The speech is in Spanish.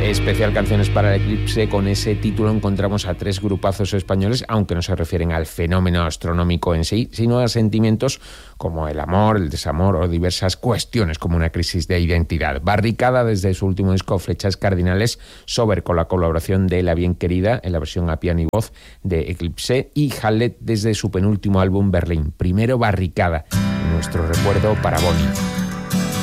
Especial Canciones para el Eclipse. Con ese título encontramos a 3 grupazos españoles, aunque no se refieren al fenómeno astronómico en sí, sino a sentimientos como el amor, el desamor o diversas cuestiones como una crisis de identidad. Barricada, desde su último disco Flechas Cardinales, Sober, con la colaboración de La Bien Querida en la versión a piano y voz de Eclipse, y Hallet desde su penúltimo álbum Berlín. Primero Barricada, nuestro recuerdo para Bonnie.